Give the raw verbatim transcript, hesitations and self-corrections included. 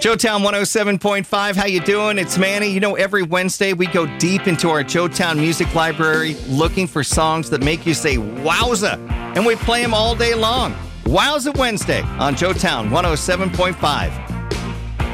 Joetown one oh seven point five, how you doing? It's Manny. You know, every Wednesday we go deep into our Joetown music library looking for songs that make you say, wowza, and we play them all day long. Wowza Wednesday on Joetown one oh seven point five.